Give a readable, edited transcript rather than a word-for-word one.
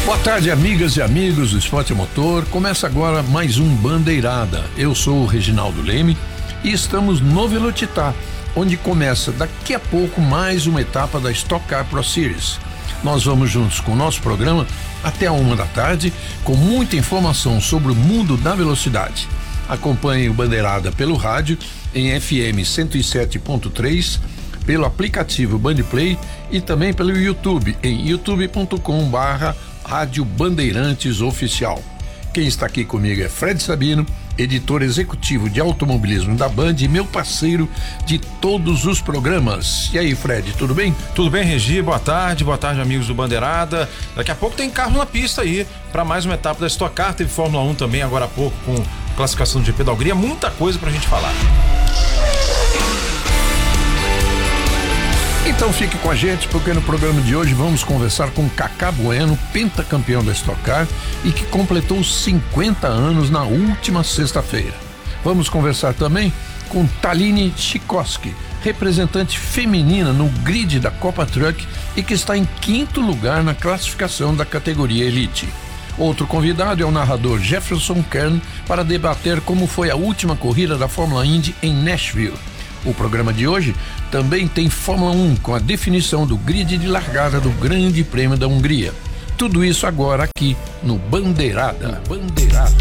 Boa tarde, amigas e amigos do Esporte Motor. Começa agora mais um Bandeirada. Eu sou o Reginaldo Leme e estamos no Velocitar, onde começa daqui a pouco mais uma etapa da Stock Car Pro Series. Nós vamos juntos com o nosso programa até a 1 da tarde, com muita informação sobre o mundo da velocidade. Acompanhe o Bandeirada pelo rádio em FM 107.3, pelo aplicativo Bandplay e também pelo YouTube em youtube.com/Rádio Bandeirantes Oficial. Quem está aqui comigo é Fred Sabino, editor executivo de automobilismo da Band e meu parceiro de todos os programas. E aí, Fred, tudo bem? Tudo bem, Regi, boa tarde amigos do Bandeirada. Daqui a pouco tem carro na pista aí para mais uma etapa da Stock Car. Teve Fórmula 1 também agora há pouco com classificação do GP da Hungria, muita coisa pra gente falar. Então fique com a gente, porque no programa de hoje vamos conversar com Kaká Bueno, pentacampeão da Stock Car e que completou 50 anos na última sexta-feira. Vamos conversar também com Taline Chikoski, representante feminina no grid da Copa Truck e que está em 5º lugar na classificação da categoria Elite. Outro convidado é o narrador Jefferson Kern para debater como foi a última corrida da Fórmula Indy em Nashville. O programa de hoje também tem Fórmula 1 com a definição do grid de largada do Grande Prêmio da Hungria. Tudo isso agora aqui no Bandeirada.